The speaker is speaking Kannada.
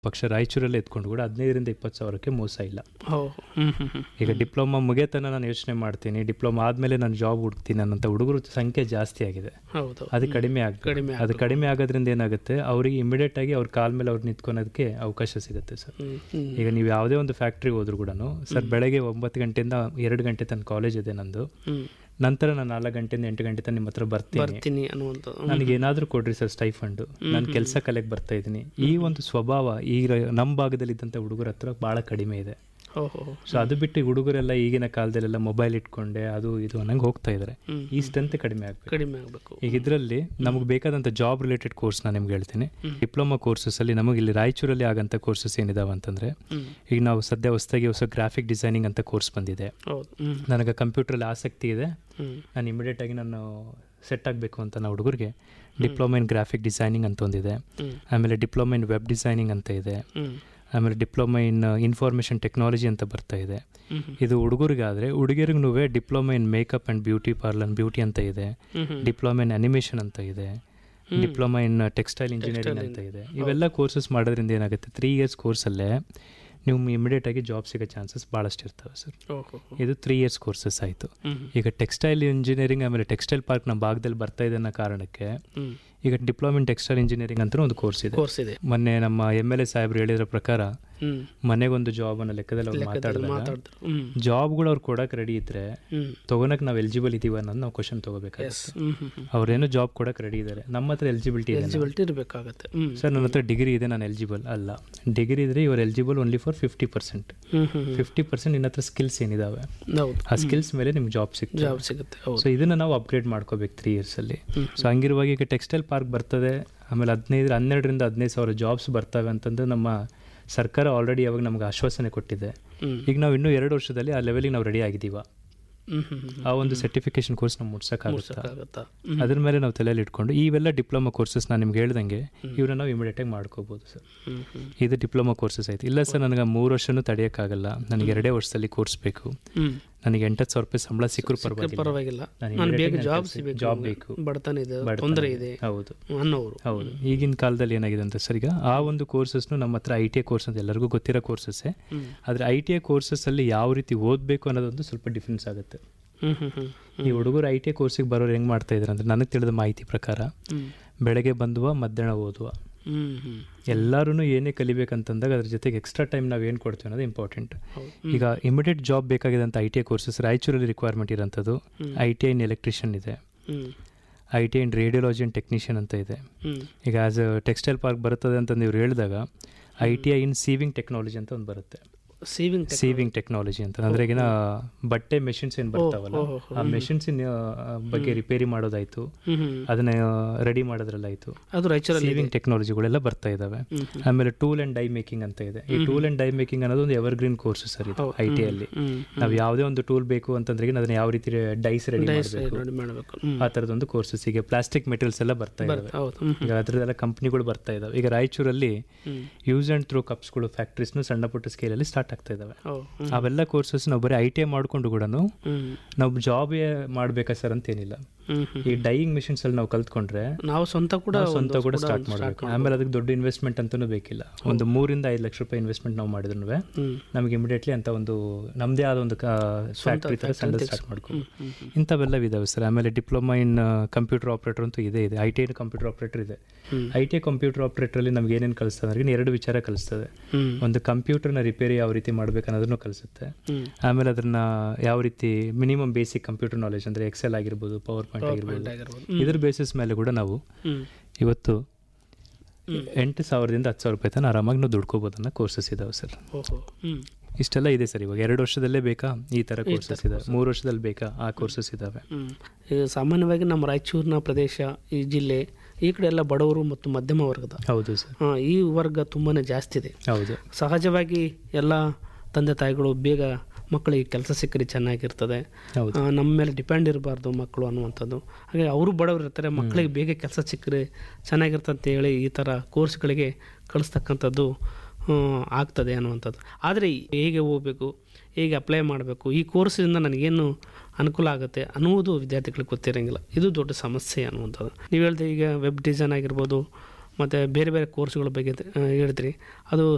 ಪಕ್ಷ ರಾಯಚೂರಲ್ಲೇ ಎತ್ಕೊಂಡು ಕೂಡ 15,000-20,000ಕ್ಕೆ ಮೋಸ ಇಲ್ಲ. ಈಗ ಈಗ ಡಿಪ್ಲೊಮಾ ಮುಗಿಯತನ ನಾನು ಯೋಚನೆ ಮಾಡ್ತೀನಿ, ಡಿಪ್ಲೊಮಾ ಆದಮೇಲೆ ನಾನು ಜಾಬ್ ಹುಡುಕ್ತೀನಿ ಅನ್ನೋಂಥ ಹುಡುಗರು ಸಂಖ್ಯೆ ಜಾಸ್ತಿ ಆಗಿದೆ. ಹೌದು, ಅದು ಕಡಿಮೆ ಆಗುತ್ತೆ. ಅದು ಕಡಿಮೆ ಆಗೋದ್ರಿಂದ ಏನಾಗುತ್ತೆ, ಅವರಿಗೆ ಇಮಿಡಿಯೇಟ್ ಆಗಿ ಅವ್ರ ಕಾಲ ಮೇಲೆ ಅವ್ರು ನಿಂತ್ಕೊಳೋದಕ್ಕೆ ಅವಕಾಶ ಸಿಗುತ್ತೆ ಸರ್. ಈಗ ನೀವು ಯಾವುದೇ ಒಂದು ಫ್ಯಾಕ್ಟ್ರಿಗೆ ಹೋದ್ರು ಕೂಡ ಸರ್, ಬೆಳಗ್ಗೆ 9 ಗಂಟೆಯಿಂದ 2 ಗಂಟೆ ತನಕ ಕಾಲೇಜ್ ಇದೆ ನಂದು, ನಂತರ ನಾನು 4 ಗಂಟೆಯಿಂದ 8 ಗಂಟೆ ತನಕ ನಿಮ್ಮ ಹತ್ರ ಬರ್ತೀನಿ, ನನಗೆ ಏನಾದರೂ ಕೊಡ್ರಿ ಸರ್ ಸ್ಟೈಫಂಡು, ನಾನು ಕೆಲಸ ಕಲೆಗೆ ಬರ್ತಾ ಇದ್ದೀನಿ. ಈ ಒಂದು ಸ್ವಭಾವ ಈಗ ನಮ್ಮ ಭಾಗದಲ್ಲಿ ಇದ್ದಂಥ ಹುಡುಗರ ಹತ್ರ ಭಾಳ ಕಡಿಮೆ ಇದೆ. ಸೊ ಅದು ಬಿಟ್ಟು ಹುಡುಗರೆಲ್ಲ ಈಗಿನ ಕಾಲದಲ್ಲೆಲ್ಲ ಮೊಬೈಲ್ ಇಟ್ಕೊಂಡೆ ಅದು ಇದು ಅನ್ನಂಗೆ ಹೋಗ್ತಾ ಇದ್ದಾರೆ. ಈ ಸ್ಟ್ರೆಂತ್ ಕಡಿಮೆ ಆಗಬೇಕು. ಈಗ ಇದರಲ್ಲಿ ನಮಗೆ ಬೇಕಾದಂಥ ಜಾಬ್ ರಿಲೇಟೆಡ್ ಕೋರ್ಸ್ ನಾನು ನಿಮ್ಗೆ ಹೇಳ್ತೀನಿ. ಡಿಪ್ಲೊಮಾ ಕೋರ್ಸಸ್ಸಲ್ಲಿ ನಮಗೆ ಇಲ್ಲಿ ರಾಯಚೂರಲ್ಲಿ ಆಗಂಥ ಕೋರ್ಸಸ್ ಏನಿದಾವೆ ಅಂತಂದರೆ, ಈಗ ನಾವು ಸದ್ಯ ಹೊಸ ಗ್ರಾಫಿಕ್ ಡಿಸೈನಿಂಗ್ ಅಂತ ಕೋರ್ಸ್ ಬಂದಿದೆ. ನನಗೆ ಕಂಪ್ಯೂಟ್ರಲ್ಲಿ ಆಸಕ್ತಿ ಇದೆ, ನಾನು ಇಮಿಡಿಯೇಟಾಗಿ ನಾನು ಸೆಟ್ ಆಗಬೇಕು ಅಂತ ನಾವು ಹುಡುಗರಿಗೆ ಡಿಪ್ಲೊಮಾ ಇನ್ ಗ್ರಾಫಿಕ್ ಡಿಸೈನಿಂಗ್ ಅಂತ ಒಂದಿದೆ. ಆಮೇಲೆ ಡಿಪ್ಲೊಮಾ ಇನ್ ವೆಬ್ ಡಿಸೈನಿಂಗ್ ಅಂತ ಇದೆ. ಆಮೇಲೆ ಡಿಪ್ಲೊಮಾ ಇನ್ ಇನ್ಫಾರ್ಮೇಷನ್ ಟೆಕ್ನಾಲಜಿ ಅಂತ ಬರ್ತಾ ಇದೆ. ಇದು ಹುಡುಗರಿಗಾದರೆ, ಹುಡುಗಿರಿಗೂ diploma in makeup and beauty parlour beauty ಅಂತ ಇದೆ. ಡಿಪ್ಲೊಮಾ ಇನ್ ಅನಿಮೇಷನ್ ಅಂತ ಇದೆ. ಡಿಪ್ಲೊಮಾ ಇನ್ ಟೆಕ್ಸ್ಟೈಲ್ ಇಂಜಿನಿಯರಿಂಗ್ ಅಂತ ಇದೆ. ಇವೆಲ್ಲ ಕೋರ್ಸಸ್ ಮಾಡೋದ್ರಿಂದ ಏನಾಗುತ್ತೆ, 3 ಇಯರ್ಸ್ ಕೋರ್ಸಲ್ಲೇ ನೀವು ಇಮಿಡಿಯೇಟಾಗಿ ಜಾಬ್ ಸಿಗೋ ಚಾನ್ಸಸ್ ಭಾಳಷ್ಟು ಇರ್ತವೆ ಸರ್. ಇದು 3 ಇಯರ್ಸ್ ಕೋರ್ಸಸ್ ಆಯಿತು. ಈಗ ಟೆಕ್ಸ್ಟೈಲ್ ಇಂಜಿನಿಯರಿಂಗ್ ಆಮೇಲೆ ಟೆಕ್ಸ್ಟೈಲ್ ಪಾರ್ಕ್ ನಮ್ಮ ಭಾಗದಲ್ಲಿ ಬರ್ತಾ ಇದೆ ಅನ್ನೋ ಕಾರಣಕ್ಕೆ ಈಗ ಡಿಪ್ಲೊಮಾ ಇನ್ ಟೆಕ್ಸ್ಟೈಲ್ ಇಂಜಿನಿಯರಿಂಗ್ ಅಂತ ಒಂದು ಕೋರ್ಸ್ ಇದೆ. ಮೊನ್ನೆ ನಮ್ಮ MLA ಸಾಹೇಬ್ರು ಹೇಳಿದ್ರ ಪ್ರಕಾರ ಮನೆಗೊಂದು ಜಾಬ್ ಅನ್ನೋ ಲೆಕ್ಕದಲ್ಲಿ ಅವ್ರು ಮಾತಾಡಿದಾಗ ಜಾಬ್ಗಳು ಅವ್ರು ಕೊಡಕ್ಕೆ ರೆಡಿ ಇದ್ರೆ ತಗೊಳಕ್ ನಾವು ಎಲಿಜಿಬಲ್ ಇದೀವ ಅನ್ನೋದು ನಾವು ಕ್ವಶನ್ ತಗೋಬೇಕಾಗುತ್ತೆ. ಅವ್ರೇನೋ ಜಾಬ್ ಕೊಡಕ್ಕೆ ರೆಡಿ ಇದ್ದಾರೆ, ನಮ್ಮ ಹತ್ರ ಎಲಿಜಿಬಿಲಿಟಿ ಇರಬೇಕಾಗುತ್ತೆ. ಸರ್ ನನ್ನ ಹತ್ರ ಡಿಗ್ರಿ ಇದೆ, ನಾನು ಎಲಿಜಿಬಲ್ ಅಲ್ಲ. ಡಿಗ್ರಿ ಇದ್ರೆ ಇವರು ಎಲಿಜಿಬಲ್ ಓನ್ಲಿ ಫಾರ್ 50%. 50% ನಿನ್ನ ಹತ್ರ ಸ್ಕಿಲ್ಸ್ ಏನಿದಾವೆ ಆ ಸ್ಕಿಲ್ಸ್ ಮೇಲೆ ನಿಮ್ಗೆ ಜಾಬ್ ಸಿಗುತ್ತೆ. ಸೊ ಇದನ್ನ ನಾವು ಅಪ್ಗ್ರೇಡ್ ಮಾಡ್ಕೋಬೇಕು 3 ಇಯರ್ಸಲ್ಲಿ. ಸೊ ಹಂಗಿರುವಾಗ ಈಗ ಟೆಕ್ಸ್ಟೈಲ್ ಪಾರ್ಕ್ ಬರ್ತದೆ, ಆಮೇಲೆ 12,000 to 15,000 ಜಾಬ್ಸ್ ಬರ್ತವೆ ಅಂತಂದು ನಮ್ಮ ಸರ್ಕಾರ ಆಲ್ರೆಡಿ ಯಾವಾಗ ನಮ್ಗೆ ಆಶ್ವಾಸನೆ ಕೊಟ್ಟಿದೆ. ಈಗ ನಾವು ಇನ್ನೂ 2 ವರ್ಷದಲ್ಲಿ ಆ ಲೆವೆಲಿಗೆ ನಾವು ರೆಡಿ ಆಗಿದ್ದೀವ. ಆ ಒಂದು ಸರ್ಟಿಫಿಕೇಶನ್ ಕೋರ್ಸ್ ನಾವು ಮುಟ್ಸೋಕ್ಕಾಗುತ್ತಾ, ಅದ್ರ ಮೇಲೆ ನಾವು ತಲೆಯಲ್ಲಿ ಇಟ್ಕೊಂಡು ಇವೆಲ್ಲ ಡಿಪ್ಲೊಮಾ ಕೋರ್ಸಸ್ ನಾನು ನಿಮ್ಗೆ ಹೇಳ್ದಂಗೆ ಇವ್ರನ್ನ ನಾವು ಇಮಿಡಿಯೇಟಾಗಿ ಮಾಡ್ಕೋಬೋದು ಸರ್. ಇದು ಡಿಪ್ಲೊಮಾ ಕೋರ್ಸಸ್ ಆಯ್ತು. ಇಲ್ಲ ಸರ್ ನನಗೆ 3 ವರ್ಷನೂ ತಡೆಯೋಕ್ಕಾಗಲ್ಲ, ನನಗೆ 2 ವರ್ಷದಲ್ಲಿ ಕೋರ್ಸ್ ಬೇಕು, ನನಗೆ 8,000 ರೂಪಾಯಿ ಸಂಬಳ ಸಿಕ್ಕರೂ ಪರವಾಗಿಲ್ಲ, ಜಾಬ್ ಬೇಕು, ತೊಂದರೆ ಇದೆ. ಹೌದು. ಈಗಿನ ಕಾಲದಲ್ಲಿ ಏನಾಗಿದೆ ಅಂತ ಸರ್, ಈಗ ಆ ಒಂದು ಕೋರ್ಸಸ್ನು ನಮ್ಮ ಹತ್ರ ITI ಕೋರ್ಸ್ ಅಂತ ಎಲ್ಲರಿಗೂ ಗೊತ್ತಿರೋ ಕೋರ್ಸಸ್ಸೇ. ಆದರೆ ITI ಕೋರ್ಸಸ್ಸಲ್ಲಿ ಯಾವ ರೀತಿ ಓದಬೇಕು ಅನ್ನೋದೊಂದು ಸ್ವಲ್ಪ ಡಿಫ್ರೆನ್ಸ್ ಆಗುತ್ತೆ. ಈ ಹುಡುಗರು ITI ಕೋರ್ಸಿಗೆ ಬರೋರು ಹೆಂಗೆ ಮಾಡ್ತಾ ಇದ್ದಾರೆ ಅಂದರೆ, ನನಗೆ ತಿಳಿದ ಮಾಹಿತಿ ಪ್ರಕಾರ ಬೆಳಗ್ಗೆ ಬಂದುವ ಮಧ್ಯಾಹ್ನ ಓದುವ, ಎಲ್ಲರೂ ಏನೇ ಕಲಿಬೇಕಂತಂದಾಗ ಅದ್ರ ಜೊತೆಗೆ ಎಕ್ಸ್ಟ್ರಾ ಟೈಮ್ ನಾವು ಏನು ಕೊಡ್ತೀವಿ ಅನ್ನೋದು ಇಂಪಾರ್ಟೆಂಟ್. ಈಗ ಇಮಿಡಿಯೇಟ್ ಜಾಬ್ ಬೇಕಾಗಿದೆ ಅಂತ ITI ಕೋರ್ಸಸ್ ರಾಯಚೂರಲ್ಲಿ ರಿಕ್ವೈರ್ಮೆಂಟ್ ಇರೋಂಥದ್ದು ITI ಇನ್ ಎಲೆಕ್ಟ್ರಿಷಿಯನ್ ಇದೆ, ITI in radiology and technician ಅಂತ ಇದೆ. ಈಗ ಆ್ಯಸ್ ಅ ಟೆಕ್ಸ್ಟೈಲ್ ಪಾರ್ಕ್ ಬರ್ತದೆ ಅಂತಂದು ಇವ್ರು ಹೇಳಿದಾಗ ITI ಇನ್ ಸೀವಿಂಗ್ ಟೆಕ್ನಾಲಜಿ ಅಂತ ಒಂದು ಬರುತ್ತೆ. ಸೀವಿಂಗ್ ಟೆಕ್ನಾಲಜಿ ಅಂತ ಅಂದರೆ ಈಗ ಬಟ್ಟೆ ಮೆಷಿನ್ಸ್ ಏನು ಬರ್ತಾವಲ್ಲ, ಆ ಮೆಷಿನ್ಸಿನ ಬಗ್ಗೆ ರಿಪೇರಿ ಮಾಡೋದಾಯ್ತು, ಅದನ್ನ ರೆಡಿ ಮಾಡೋದ್ರಲ್ಲಾಯ್ತು, ಸೀವಿಂಗ್ ಟೆಕ್ನಾಲಜಿಗಳೆಲ್ಲ ಬರ್ತಾ ಇದಾವೆ. ಆಮೇಲೆ ಟೂಲ್ ಆ್ಯಂಡ್ ಡೈ ಮೇಕಿಂಗ್ ಅಂತ ಇದೆ. ಈ ಟೂಲ್ ಆ್ಯಂಡ್ ಡೈ ಮೇಕಿಂಗ್ ಅನ್ನೋದು ಒಂದು ಎವರ್ಗ್ರೀನ್ ಕೋರ್ಸ್ ಸರ್ ಇದು ITI ಅಲ್ಲಿ. ನಾವು ಯಾವುದೇ ಒಂದು ಟೂಲ್ ಬೇಕು ಅಂತಂದ್ರೆ ಅದನ್ನ ಯಾವ ರೀತಿ ಡೈಸ್ ರೆಡಿ ಮಾಡಬೇಕು, ಆ ಥರದೊಂದು ಕೋರ್ಸಸ್. ಈಗ ಪ್ಲಾಸ್ಟಿಕ್ ಮೆಟೀರಿಯಲ್ಸ್ ಎಲ್ಲ ಬರ್ತಾ ಇದಾವೆ, ಈಗ ಅದರದೆಲ್ಲ ಕಂಪ್ನಿಗಳು ಬರ್ತಾ ಇದಾವೆ. ಈಗ ರಾಯಚೂರಲ್ಲಿ ಯೂಸ್ ಆ್ಯಂಡ್ ಥ್ರೋ ಕಪ್ಸ್ಗಳು ಫ್ಯಾಕ್ಟ್ರೀಸ್ನು ಸಣ್ಣ ಪುಟ್ಟ ಸ್ಕೇಲಲ್ಲಿ ಸ್ಟಾರ್ಟ್ ಆಗ್ತಾ ಇದಾವೆ. ಅವೆಲ್ಲ ಕೋರ್ಸಸ್ ನಾವು ಬರೀ ITI ಮಾಡ್ಕೊಂಡು ಕೂಡ ನಾವು ಜಾಬ್ ಮಾಡ್ಬೇಕಾ ಸರ್ ಅಂತ ಏನಿಲ್ಲ. ಈ ಡೈಯಿಂಗ್ ಮಿಷನ್ಸ್ ಅಲ್ಲಿ ನಾವು ಕಲ್ತ್ಕೊಂಡ್ರೆ ನಾವು ಸ್ವಂತ ಕೂಡ ಸ್ಟಾರ್ಟ್ ಮಾಡಬೇಕು. ಆಮೇಲೆ ಅದಕ್ಕೆ ದೊಡ್ಡ ಇನ್ವೆಸ್ಟ್ಮೆಂಟ್ ಅಂತೂ ಬೇಕಿಲ್ಲ. ಒಂದು 3-5 ಲಕ್ಷ ರೂಪಾಯಿ ಇನ್ವೆಸ್ಟ್ಮೆಂಟ್ ನಾವು ಮಾಡಿದ್ರು ನಮಗೆ ಇಮಿಡಿಯೇಟ್ಲಿ ಅಂತ ಒಂದು ನಮ್ಮದೇ ಆದ ಒಂದು ಫ್ಯಾಕ್ಟ್ರಿ ಥರ ಸಣ್ಣ ಸ್ಟಾರ್ಟ್ ಮಾಡ್ಕೊಂಡು ಇಂಥವೆಲ್ಲ ಇದಾವೆ ಸರ್. ಆಮೇಲೆ ಡಿಪ್ಲೊಮಾ ಇನ್ ಕಂಪ್ಯೂಟರ್ ಆಪರೇಟರ್ ಅಂತೂ ಇದೆ. ITI ಇನ್ ಕಂಪ್ಯೂಟರ್ ಆಪರೇಟರ್ ಇದೆ. ITI ಕಂಪ್ಯೂಟರ್ ಆಪರೇಟರಲ್ಲಿ ನಮ್ಗೆ ಏನೇನು ಕಲಿಸ್ತದೆ ಅಂದ್ರೆ 2 ವಿಚಾರ ಕಲಿಸ್ತದೆ. ಒಂದು ಕಂಪ್ಯೂಟರ್ನ ರಿಪೇರಿ ಯಾವ ರೀತಿ ಮಾಡ್ಬೇಕು ಅನ್ನೋದನ್ನು ಕಲಿಸುತ್ತೆ. ಆಮೇಲೆ ಅದನ್ನ ಯಾವ ರೀತಿ ಮಿನಿಮಮ್ ಬೇಸಿಕ್ ಕಂಪ್ಯೂಟರ್ ನಾಲೆಜ್ ಅಂದರೆ ಎಕ್ಸೆಲ್ ಆಗಿರ್ಬೋದು, ಪವರ್ ಪಾಯಿಂಟ್ ಆಗಿರ್ಬೋದು, ಇದ್ರ ಬೇಸಿಸ್ ಮೇಲೆ ಕೂಡ ನಾವು ಇವತ್ತು 8,000 to 10,000 ರೂಪಾಯಿ ತನಕ ಆರಾಮಾಗಿ ನಾವು ದುಡ್ಕೋಬೋದು ಅನ್ನೋ ಕೋರ್ಸಸ್ ಇದಾವೆ ಸರ್. ಇಷ್ಟೆಲ್ಲ ಇದೆ ಸರ್. ಇವಾಗ 2 ವರ್ಷದಲ್ಲೇ ಬೇಕಾ ಈ ಥರ ಕೋರ್ಸಸ್ ಇದಾವೆ, 3 ವರ್ಷದಲ್ಲಿ ಬೇಕಾ ಆ ಕೋರ್ಸಸ್ ಇದಾವೆ. ಈಗ ಸಾಮಾನ್ಯವಾಗಿ ನಮ್ಮ ರಾಯಚೂರಿನ ಪ್ರದೇಶ, ಈ ಜಿಲ್ಲೆ ಈ ಕಡೆ ಎಲ್ಲ ಬಡವರು ಮತ್ತು ಮಧ್ಯಮ ವರ್ಗದ ಹೌದು ಸರ್, ಈ ವರ್ಗ ತುಂಬಾ ಜಾಸ್ತಿ ಇದೆ. ಹೌದು. ಸಹಜವಾಗಿ ಎಲ್ಲ ತಂದೆ ತಾಯಿಗಳು ಬೇಗ ಮಕ್ಕಳಿಗೆ ಕೆಲಸ ಸಿಕ್ಕರೆ ಚೆನ್ನಾಗಿರ್ತದೆ, ನಮ್ಮ ಮೇಲೆ ಡಿಪೆಂಡ್ ಇರಬಾರ್ದು ಮಕ್ಕಳು ಅನ್ನುವಂಥದ್ದು. ಹಾಗೆ ಅವರು ಬಡವರು ಇರ್ತಾರೆ, ಮಕ್ಕಳಿಗೆ ಬೇಗ ಕೆಲಸ ಸಿಕ್ಕರೆ ಚೆನ್ನಾಗಿರ್ತದೆ ಅಂತೇಳಿ ಈ ಥರ ಕೋರ್ಸ್ಗಳಿಗೆ ಕಳಿಸ್ತಕ್ಕಂಥದ್ದು ಆಗ್ತದೆ ಅನ್ನುವಂಥದ್ದು. ಆದರೆ ಹೇಗೆ ಹೋಗಬೇಕು, ಹೇಗೆ ಅಪ್ಲೈ ಮಾಡಬೇಕು, ಈ ಕೋರ್ಸಿಂದ ನನಗೇನು ಅನುಕೂಲ ಆಗುತ್ತೆ ಅನ್ನುವುದು ವಿದ್ಯಾರ್ಥಿಗಳಿಗೆ ಗೊತ್ತಿರೋಂಗಿಲ್ಲ. ಇದು ದೊಡ್ಡ ಸಮಸ್ಯೆ ಅನ್ನುವಂಥದ್ದು. ನೀವು ಹೇಳಿದ್ರೆ ಈಗ ವೆಬ್ ಡಿಸೈನ್ ಆಗಿರ್ಬೋದು ಮತ್ತು ಬೇರೆ ಬೇರೆ ಕೋರ್ಸ್ಗಳ ಬಗ್ಗೆ ಹೇಳಿದ್ರಿ, ಅದು